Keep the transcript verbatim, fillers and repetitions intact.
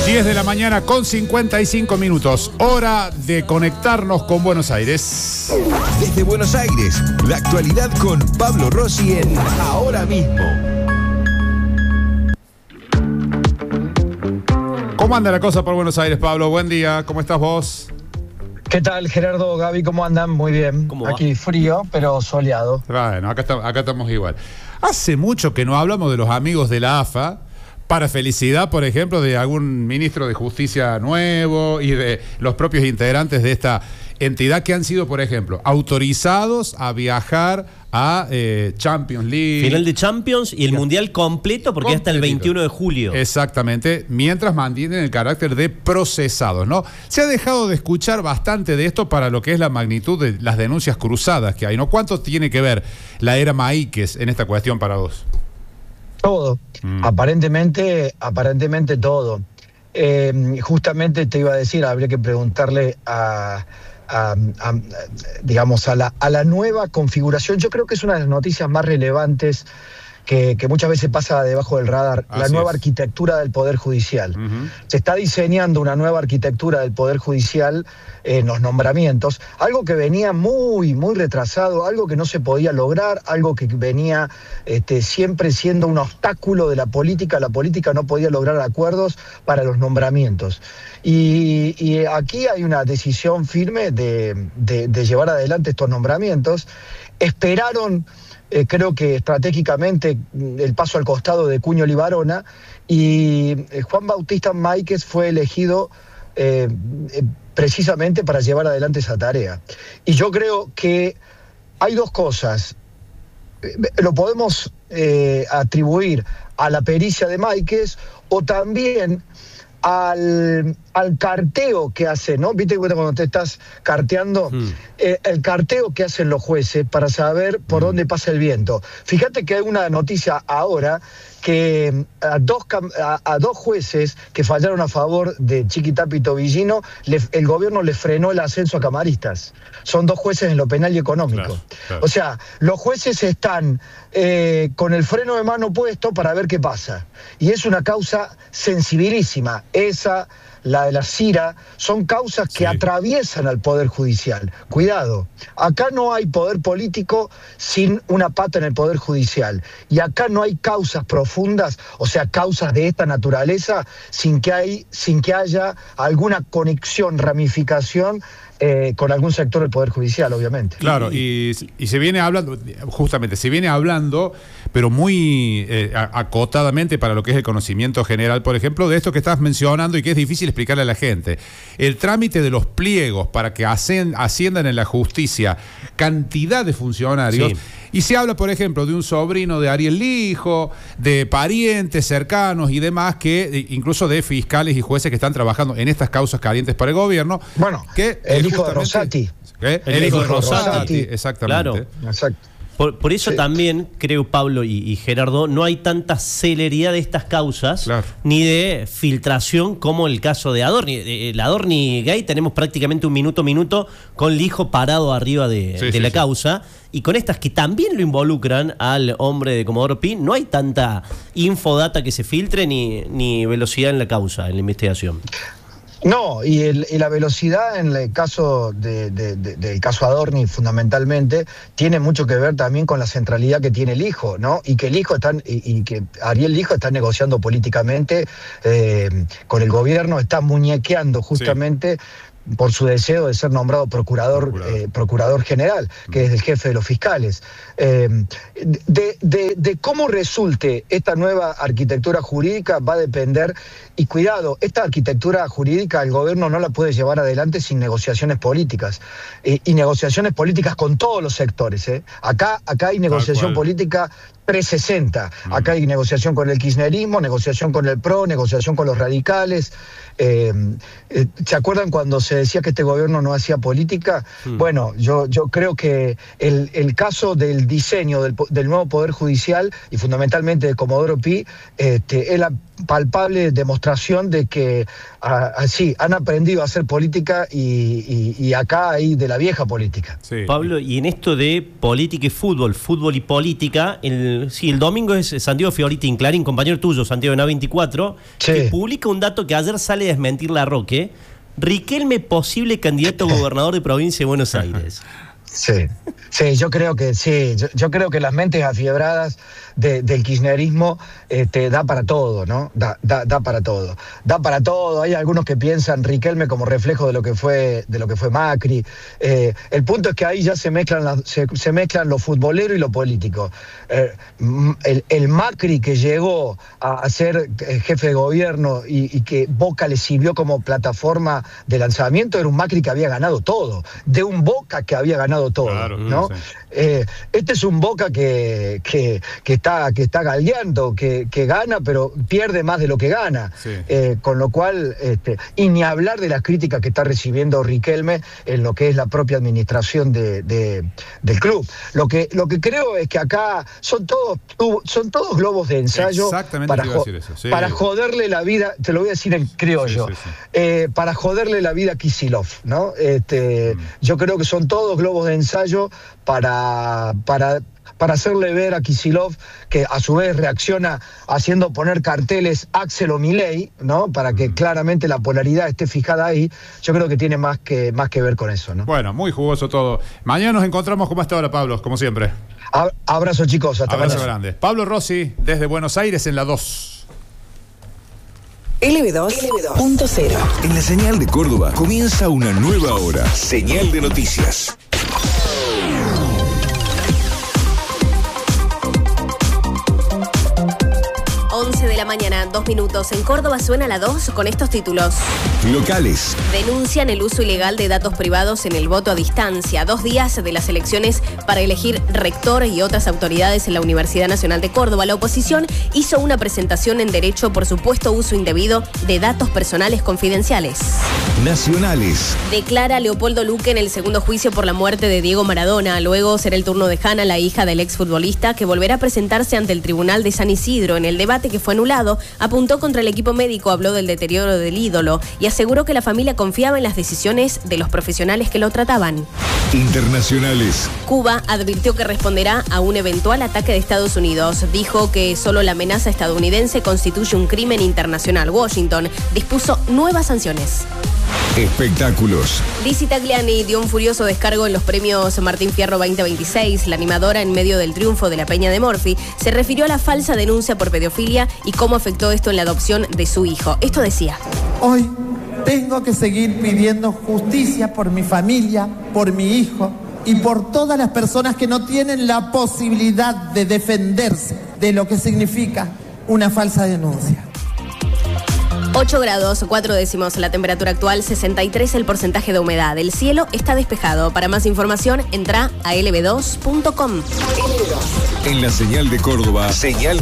diez de la mañana con cincuenta y cinco minutos. Hora de conectarnos con Buenos Aires. Desde Buenos Aires, la actualidad con Pablo Rossi en Ahora Mismo. ¿Cómo anda la cosa por Buenos Aires, Pablo? Buen día, ¿cómo estás vos? ¿Qué tal, Gerardo, Gaby? ¿Cómo andan? Muy bien. Aquí frío, pero soleado. Bueno, acá, está, acá estamos igual. Hace mucho que no hablamos de los amigos de la A F A, para felicidad, por ejemplo, de algún ministro de Justicia nuevo y de los propios integrantes de esta entidad que han sido, por ejemplo, autorizados a viajar a eh, Champions League. Final de Champions y el Mundial completo, porque hasta el veintiuno de julio. Exactamente, mientras mantienen el carácter de procesados, ¿no? Se ha dejado de escuchar bastante de esto para lo que es la magnitud de las denuncias cruzadas que hay, ¿no? ¿Cuánto tiene que ver la era Maíquez en esta cuestión para vos? Todo, mm. aparentemente, aparentemente todo. Eh, justamente te iba a decir, habría que preguntarle a, a, a digamos, a la, a la nueva configuración. Yo creo que es una de las noticias más relevantes que, que muchas veces pasa debajo del radar, Así la nueva es. arquitectura del Poder Judicial. Uh-huh. Se está diseñando una nueva arquitectura del Poder Judicial en los nombramientos, algo que venía muy, muy retrasado, algo que no se podía lograr, algo que venía este, siempre siendo un obstáculo de la política. La política no podía lograr acuerdos para los nombramientos. Y, y aquí hay una decisión firme de, de, de llevar adelante estos nombramientos. Esperaron, eh, creo que estratégicamente, el paso al costado de Cuño Libarona, y eh, Juan Bautista Maíquez fue elegido eh, eh, precisamente para llevar adelante esa tarea. Y yo creo que hay dos cosas. Lo podemos eh, atribuir a la pericia de Maíquez o también al, al carteo que hacen, ¿no? Viste cuando te estás carteando, mm. eh, el carteo que hacen los jueces para saber por mm. dónde pasa el viento. Fíjate que hay una noticia ahora que a dos, a, a dos jueces que fallaron a favor de Chiquitapia y Tobillino, le, el gobierno le frenó el ascenso a camaristas. Son dos jueces en lo penal y económico. Claro, claro. O sea, los jueces están eh, con el freno de mano puesto para ver qué pasa. Y es una causa sensibilísima. Esa, la de la Cira, son causas que sí. atraviesan al Poder Judicial. Cuidado, acá no hay poder político sin una pata en el Poder Judicial. Y acá no hay causas profundas, o sea, causas de esta naturaleza, sin que, hay, sin que haya alguna conexión, ramificación Eh, con algún sector del Poder Judicial, obviamente. Claro, y, y se viene hablando, justamente, se viene hablando, pero muy eh, acotadamente para lo que es el conocimiento general, por ejemplo, de esto que estás mencionando y que es difícil explicarle a la gente. El trámite de los pliegos para que asciendan en la justicia cantidad de funcionarios. Sí. Y se habla, por ejemplo, de un sobrino de Ariel Lijo, de parientes cercanos y demás, que incluso de fiscales y jueces que están trabajando en estas causas calientes para el gobierno. Bueno, que el hijo de Rosati. ¿Qué? El, el hijo de Rosati, Rosati. Exactamente. Claro. Exacto. Por, por eso sí. también, creo, Pablo y, y Gerardo, no hay tanta celeridad de estas causas, claro. ni de filtración como el caso de Adorni. El Adorni Gay, tenemos prácticamente un minuto a minuto con el hijo parado arriba de, sí, de sí, la sí. causa. Y con estas que también lo involucran al hombre de Comodoro Pi, no hay tanta infodata que se filtre ni, ni velocidad en la causa, en la investigación. No, y, el, y la velocidad en el caso de, de, de, del caso Adorni, fundamentalmente, tiene mucho que ver también con la centralidad que tiene el hijo, ¿no? Y que el hijo está, y, y que Ariel Lijo está negociando políticamente eh, con el gobierno, está muñequeando justamente. Sí. por su deseo de ser nombrado procurador, procurador. Eh, procurador general, que es el jefe de los fiscales. Eh, de, de, de cómo resulte esta nueva arquitectura jurídica va a depender, y cuidado, esta arquitectura jurídica el gobierno no la puede llevar adelante sin negociaciones políticas, eh, y negociaciones políticas con todos los sectores. ¿eh? Acá, acá hay negociación política trescientos sesenta. Mm. Acá hay negociación con el kirchnerismo, negociación con el P R O, negociación con los radicales. Eh, eh, ¿Se acuerdan cuando se decía que este gobierno no hacía política? Mm. Bueno, yo, yo creo que el, el caso del diseño del, del nuevo Poder Judicial y fundamentalmente de Comodoro Pi este, es la palpable demostración de que ah, sí, han aprendido a hacer política y, y, y acá hay de la vieja política. Sí. Pablo, y en esto de política y fútbol, fútbol y política, el, sí, el domingo es Santiago Fioriti Clarín, compañero tuyo, Santiago de A veinticuatro, sí, que publica un dato que ayer sale a desmentir la Roque. Riquelme, posible candidato a gobernador de provincia de Buenos Aires. Sí, sí, yo creo que sí, yo, yo creo que las mentes afiebradas de, del kirchnerismo este, da para todo, ¿no? Da, da, da para todo, da para todo. Hay algunos que piensan Riquelme como reflejo de lo que fue, de lo que fue Macri. Eh, el punto es que ahí ya se mezclan, la, se, se mezclan lo futbolero y lo político. Eh, el, el Macri que llegó a, a ser jefe de gobierno y, y que Boca le sirvió como plataforma de lanzamiento era un Macri que había ganado todo, de un Boca que había ganado todo, claro, ¿no? Sí. Eh, este es un Boca que, que, que está, que está galdeando, que, que gana, pero pierde más de lo que gana. Sí. Eh, con lo cual, este, y ni hablar de las críticas que está recibiendo Riquelme en lo que es la propia administración de, de, del club. Lo que, lo que creo es que acá son todos, son todos globos de ensayo para, jo sí. para joderle la vida, te lo voy a decir en criollo, sí, sí, sí. Eh, para joderle la vida a Kicillof, ¿no? Este, mm. Yo creo que son todos globos de ensayo para, para, para hacerle ver a Kicillof, que a su vez reacciona haciendo poner carteles Axel o Milei, ¿no? Para que claramente la polaridad esté fijada ahí. Yo creo que tiene más que, más que ver con eso, ¿no? Bueno, muy jugoso todo. Mañana nos encontramos como hasta ahora, Pablo, como siempre. Abrazo, chicos. Hasta Abrazo grande. Pablo Rossi, desde Buenos Aires, en la dos. L B dos punto cero. En la señal de Córdoba comienza una nueva hora. Señal de noticias. once de la mañana, dos minutos. En Córdoba suena la dos con estos títulos. Locales. Denuncian el uso ilegal de datos privados en el voto a distancia. Dos días de las elecciones para elegir rector y otras autoridades en la Universidad Nacional de Córdoba. La oposición hizo una presentación en derecho por supuesto uso indebido de datos personales confidenciales. Nacionales. Declara Leopoldo Luque en el segundo juicio por la muerte de Diego Maradona. Luego será el turno de Hanna, la hija del exfutbolista, que volverá a presentarse ante el Tribunal de San Isidro. En el debate que fue anulado, apuntó contra el equipo médico, habló del deterioro del ídolo y aseguró que la familia confiaba en las decisiones de los profesionales que lo trataban. Internacionales. Cuba advirtió que responderá a un eventual ataque de Estados Unidos. Dijo que solo la amenaza estadounidense constituye un crimen internacional. Washington dispuso nuevas sanciones. Espectáculos. Lizzy Tagliani dio un furioso descargo en los premios Martín Fierro veinte veintiséis. La animadora, en medio del triunfo de la Peña de Morphy, se refirió a la falsa denuncia por pedofilia y cómo afectó esto en la adopción de su hijo. Esto decía: hoy tengo que seguir pidiendo justicia por mi familia, por mi hijo y por todas las personas que no tienen la posibilidad de defenderse de lo que significa una falsa denuncia. ocho grados, cuatro décimos la temperatura actual, sesenta y tres el porcentaje de humedad. El cielo está despejado. Para más información, entra a L B dos punto com. En la señal de Córdoba, señal